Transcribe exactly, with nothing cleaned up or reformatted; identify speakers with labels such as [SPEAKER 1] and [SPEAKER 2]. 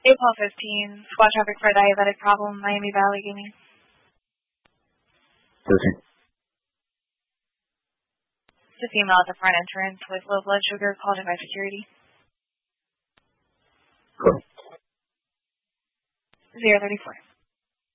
[SPEAKER 1] April fifteen, squad traffic for diabetic problem, Miami Valley Gaming.
[SPEAKER 2] thirteen.
[SPEAKER 1] It's a female at the front entrance with low blood sugar called in by security.
[SPEAKER 2] Cool.
[SPEAKER 1] zero thirty-four.